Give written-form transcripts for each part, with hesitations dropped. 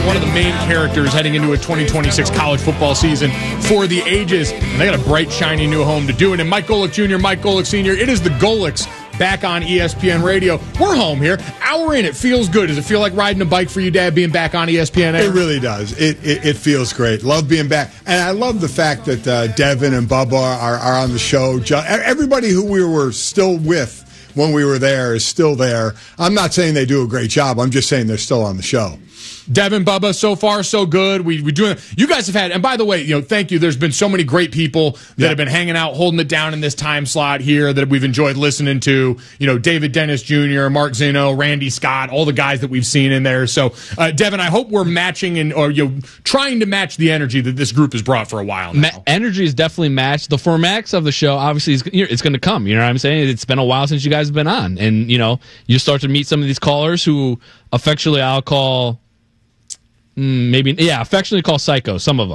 one of the main characters heading into a 2026 college football season for the ages. And they got a bright, shiny new home to do it. And Mike Golick Jr., Mike Golick Sr., it is the Golicks back on ESPN Radio. We're home here. Hour in, it feels good. Does it feel like riding a bike for you, Dad, being back on ESPN? It really does. It feels great. Love being back. And I love the fact that Devin and Bubba are on the show. Everybody who we were still with when we were there is still there. I'm not saying they do a great job. I'm just saying they're still on the show. Devin, Bubba, so far so good. We doing. You guys have had, and by the way, thank you. There's been so many great people that have been hanging out, holding it down in this time slot here that we've enjoyed listening to. David Dennis Jr., Mark Zeno, Randy Scott, all the guys that we've seen in there. So, Devin, I hope we're matching or trying to match the energy that this group has brought for a while now. Energy is definitely matched. The formats of the show, obviously, it's going to come. You know what I'm saying? It's been a while since you guys have been on, and you start to meet some of these callers who affectionately I'll call. Affectionately call psycho, some of them.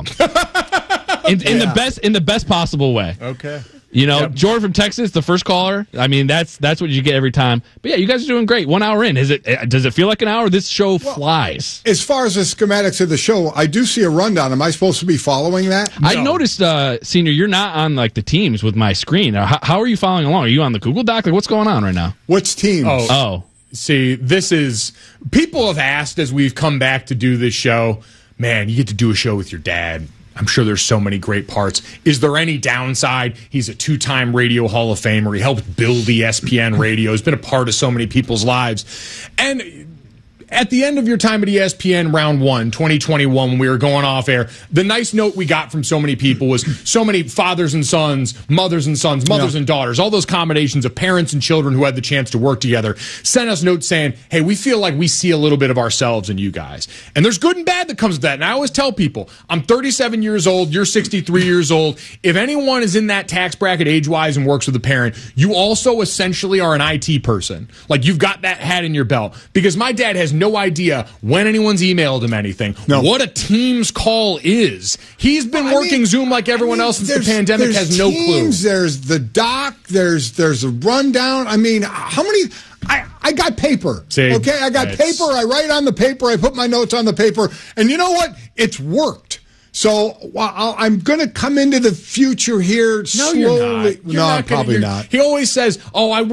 in the best possible way. Okay. Jordan from Texas, the first caller. I mean, that's what you get every time. But yeah, you guys are doing great. 1 hour in. Does it feel like an hour? This show flies. As far as the schematics of the show, I do see a rundown. Am I supposed to be following that? No. I noticed, Senior, you're not on like the teams with my screen. How are you following along? Are you on the Google Doc? Like, what's going on right now? What's teams? Oh. See, this is... People have asked as we've come back to do this show, man, you get to do a show with your dad. I'm sure there's so many great parts. Is there any downside? He's a 2-time Radio Hall of Famer. He helped build ESPN Radio. He's been a part of so many people's lives. And at the end of your time at ESPN round 1, 2021, when we were going off air, the nice note we got from so many people was so many fathers and sons, mothers and sons, mothers and daughters, all those combinations of parents and children who had the chance to work together, sent us notes saying, hey, we feel like we see a little bit of ourselves in you guys. And there's good and bad that comes with that. And I always tell people, I'm 37 years old, you're 63 years old. If anyone is in that tax bracket age-wise and works with a parent, you also essentially are an IT person. Like, you've got that hat in your belt. Because my dad has no idea when anyone's emailed him anything, what a Teams call is. He's been working Zoom like everyone else since the pandemic, has no clue. There's the doc, there's a rundown. I mean, how many... I got paper, okay? I got paper. I write on the paper. I put my notes on the paper. And you know what? It's worked. So I'm going to come into the future here slowly. You're not. Probably not. He always says, I